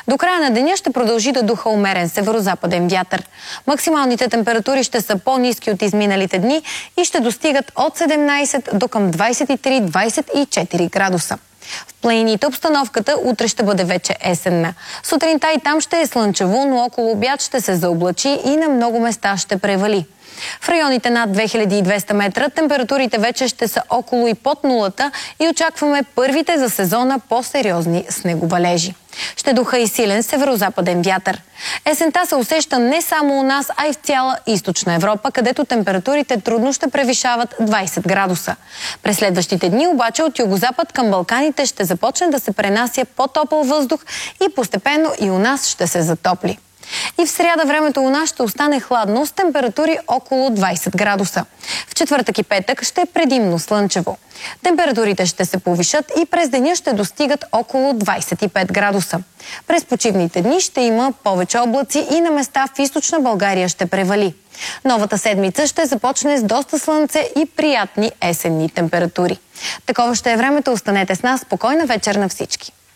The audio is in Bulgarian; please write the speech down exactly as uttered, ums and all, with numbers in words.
До края на деня ще продължи да духа умерен северо-западен вятър. Максималните температури ще са по-ниски от изминалите дни и ще достигат от седемнайсет до към двайсет и три - двайсет и четири градуса. В планините обстановката утре ще бъде вече есенна. Сутринта и там ще е слънчево, но около обяд ще се заоблачи и на много места ще превали. В районите над две хиляди и двеста метра температурите вече ще са около и под нулата и очакваме първите за сезона по-сериозни снеговалежи. Ще духа и силен северо-западен вятър. Есента се усеща не само у нас, а и в цяла източна Европа, където температурите трудно ще превишават двайсет градуса. През следващите дни обаче от югозапад към Балканите ще започне да се пренася по-топъл въздух и постепенно и у нас ще се затопли. И в сряда времето у нас ще остане хладно с температури около двайсет градуса. В четвъртък и петък ще е предимно слънчево. Температурите ще се повишат и през деня ще достигат около двайсет и пет градуса. През почивните дни ще има повече облаци и на места в източна България ще превали. Новата седмица ще започне с доста слънце и приятни есенни температури. Такова ще е времето. Останете с нас. Спокойна вечер на всички!